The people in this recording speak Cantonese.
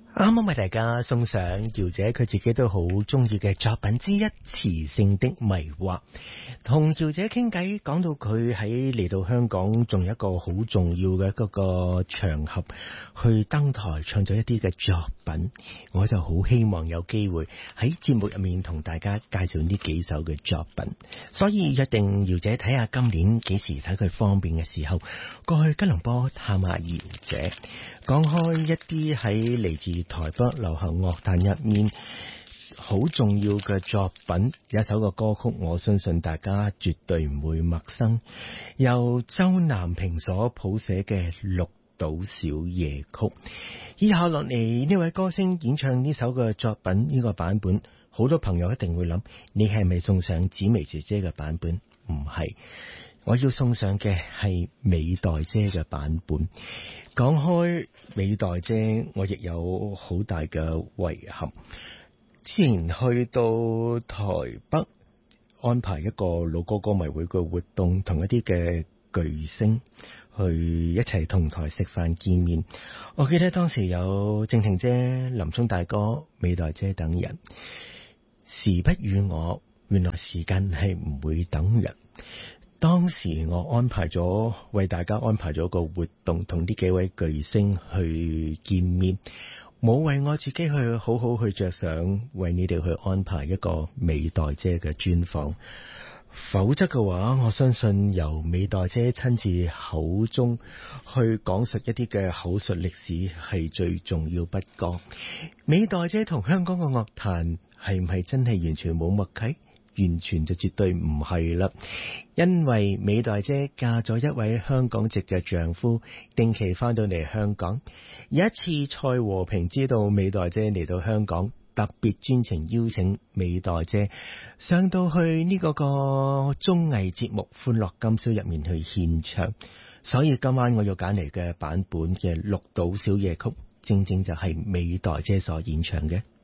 啱啱為大家送上姚姐佢自己都好中意嘅作品之一《磁性的迷惑》。同姚姐傾偈，講到佢喺嚟到香港仲有一個好重要嘅嗰個場合去登台唱咗一啲嘅作品，我就好希望有機會喺節目入面同大家介紹呢幾首嘅作品，所以約定姚姐睇下今年幾時睇佢方便嘅時候過去吉隆坡探下姚姐。講開一啲喺嚟自台北流行樂壇入面好重要嘅作品，有一首嘅歌曲我相信大家絕對唔會陌生，由周南平所譜寫嘅《綠島小夜曲》。以下落嚟呢位歌星演唱呢首嘅作品，呢個版本好多朋友一定會諗，你係咪送上紫薇姐姐嘅版本？唔係，我要送上嘅係美代姐嘅版本。講開美代姐，我亦有好大嘅遺憾。之前去到台北安排一個老歌歌迷會嘅活動，同一啲嘅巨星去一齊同台食飯見面。我記得當時有靜婷姐、林聰大哥、美代姐等人。時不與我，原來時間係唔會等人。當時我為大家安排咗個活動，同呢幾位巨星去見面，冇為我自己去好好去着想，為你哋去安排一個美代姐嘅專訪。否則嘅話，我相信由美代姐親自口中去講述一啲嘅口述歷史係最重要不過。美代姐同香港嘅樂壇係唔係真係完全冇默契？完全就絕對唔係啦，因為美代姐嫁咗一位香港籍嘅丈夫，定期翻到嚟香港。有一次蔡和平知道美代姐嚟到香港，特別專程邀請美代姐上到去呢個綜藝節目《歡樂今宵》入面去獻唱，所以今晚我要揀嚟嘅版本嘅《綠島小夜曲》，正正就係美代姐所演唱嘅。